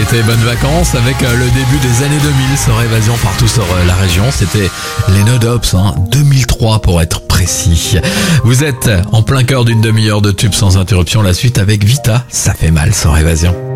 été, bonnes vacances avec le début des années 2000 sur Évasion partout sur la région. C'était les No Dops, 2003 pour être précis. Vous êtes en plein cœur d'une demi-heure de tube sans interruption. La suite avec Vita, ça fait mal sur Évasion.